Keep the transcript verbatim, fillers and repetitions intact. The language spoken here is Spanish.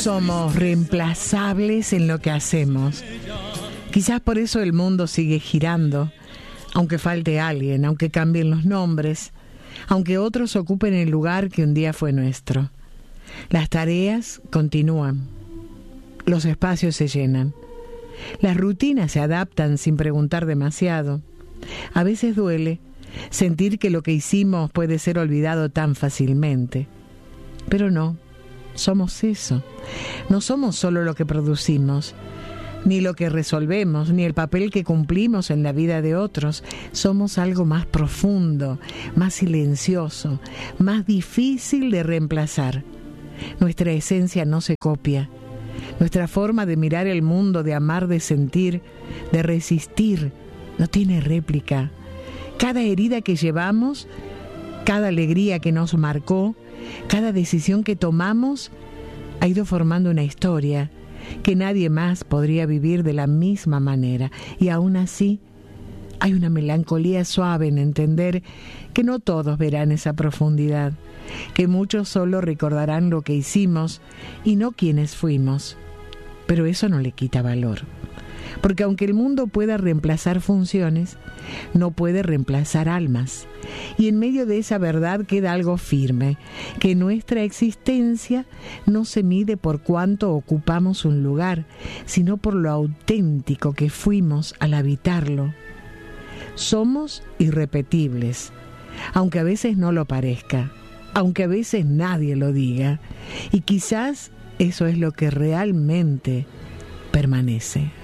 somos reemplazables en lo que hacemos. Quizás por eso el mundo sigue girando, aunque falte alguien, aunque cambien los nombres, aunque otros ocupen el lugar que un día fue nuestro. Las tareas continúan, los espacios se llenan, las rutinas se adaptan sin preguntar demasiado. A veces duele sentir que lo que hicimos puede ser olvidado tan fácilmente, pero no, somos eso. No somos solo lo que producimos, ni lo que resolvemos, ni el papel que cumplimos en la vida de otros. Somos algo más profundo, más silencioso, más difícil de reemplazar. Nuestra esencia no se copia. Nuestra forma de mirar el mundo, de amar, de sentir, de resistir, no tiene réplica. Cada herida que llevamos, cada alegría que nos marcó, cada decisión que tomamos, ha ido formando una historia que nadie más podría vivir de la misma manera. Y aún así, hay una melancolía suave en entender que no todos verán esa profundidad, que muchos solo recordarán lo que hicimos y no quienes fuimos. Pero eso no le quita valor, porque aunque el mundo pueda reemplazar funciones, no puede reemplazar almas. Y en medio de esa verdad queda algo firme, que nuestra existencia no se mide por cuánto ocupamos un lugar, sino por lo auténtico que fuimos al habitarlo. Somos irrepetibles, aunque a veces no lo parezca, aunque a veces nadie lo diga, y quizás eso es lo que realmente permanece.